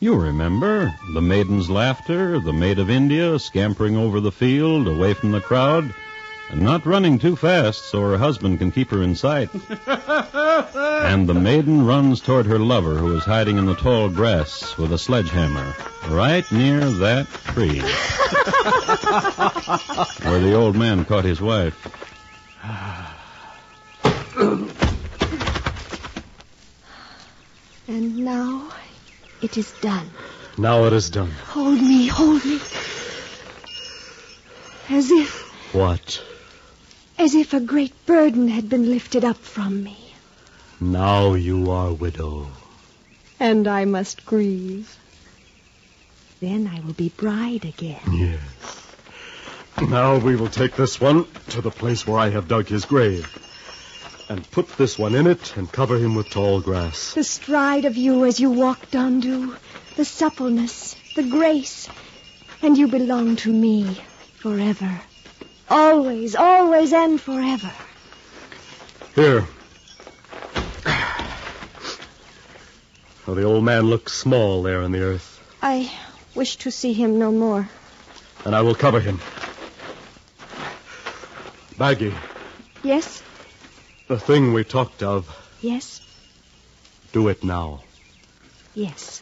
You remember the maiden's laughter, the maid of India scampering over the field, away from the crowd, and not running too fast so her husband can keep her in sight. And the maiden runs toward her lover, who is hiding in the tall grass with a sledgehammer, right near that tree where the old man caught his wife. And now it is done. Now it is done. Hold me, hold me. As if... What? As if a great burden had been lifted up from me. Now you are widow. And I must grieve. Then I will be bride again. Yes. Now we will take this one to the place where I have dug his grave. And put this one in it and cover him with tall grass. The stride of you as you walk, Dondu. The suppleness, the grace. And you belong to me forever. Always, always and forever. Here. Oh, the old man looks small there in the earth. I wish to see him no more. And I will cover him. Maggie. Yes? The thing we talked of. Yes? Do it now. Yes.